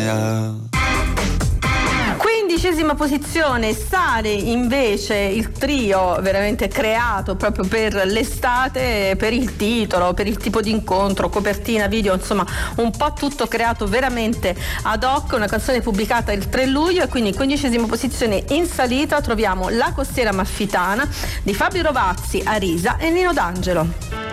via. 15ª posizione, Sale invece, il trio veramente creato proprio per l'estate, per il titolo, per il tipo di incontro, copertina, video, insomma un po' tutto creato veramente ad hoc, una canzone pubblicata il 3 luglio e quindi in 15ª posizione in salita troviamo La costiera amalfitana di Fabio Rovazzi, Arisa e Nino D'Angelo.